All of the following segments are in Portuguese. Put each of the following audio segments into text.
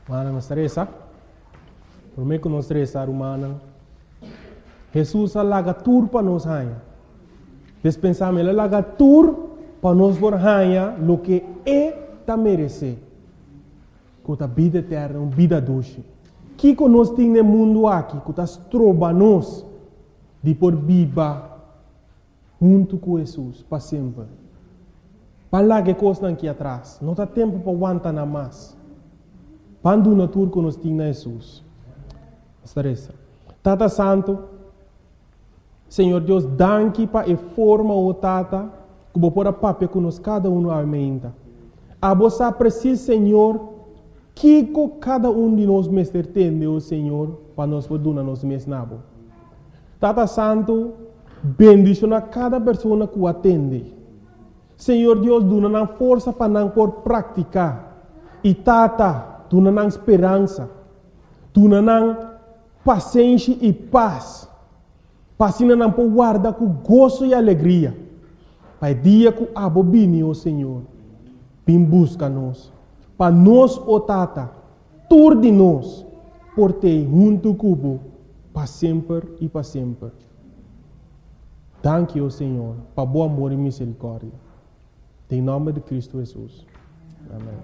Mana não estressa. Por mim que não estressa, humana. Jesus alaga tudo para nós rainha. Despensamos ele alaga tudo para nós por rainha, o que é ta merecer. Com a vida eterna, uma vida doce. Que nós temos no mundo aqui, que está trova nós de por viva junto com Jesus para sempre. Para lá que coisa aqui atrás, não tem tempo para aguentar nada mais. Para a tudo que nós temos na Jesus. Estressa. Tata Santo, Senhor Deus, danke para a forma o Tata, que vou pôr a papel que nós cada um aumenta. A você precisa, Senhor, que cada um de nós mestre tem, o Senhor, para nós poder nos mesmos nabo. Tata Santo, bendicionar cada pessoa que o atende. Senhor Deus, dá força para não por praticar. E Tata, dá esperança. Dá paciência e paz. Para assim não por guardar com gozo e alegria. Para o dia que a bobine, o Senhor, vem busca nós. Para nós, o Tata, tudo de nós, por ter junto com para sempre e para sempre. Danke, o Senhor, para bom amor e misericórdia. Em nome de Cristo Jesus. Amém.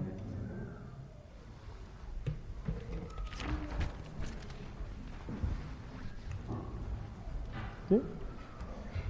Okay?